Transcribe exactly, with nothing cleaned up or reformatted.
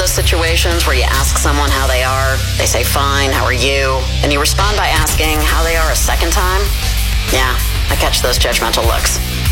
those situations where you ask someone how they are, they say fine, how are you, and you respond by asking how they are a second time? Yeah, I catch those judgmental looks.